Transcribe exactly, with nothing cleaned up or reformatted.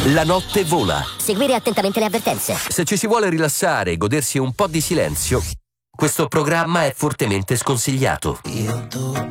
La notte vola. Seguire attentamente le avvertenze. Se ci si vuole rilassare e godersi un po' di silenzio, questo programma è fortemente sconsigliato. Io, tu